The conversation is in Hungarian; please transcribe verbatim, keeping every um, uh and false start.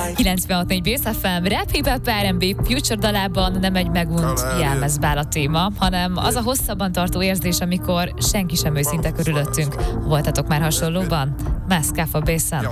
kilencvenhat négy Bész ef em, rap, hip-hop, er and bé, future dalában nem egy megunt jelmezbál a téma, hanem az a hosszabban tartó érzés, amikor senki sem őszinte körülöttünk. Voltatok már hasonlóban? Mascaf a Bészen.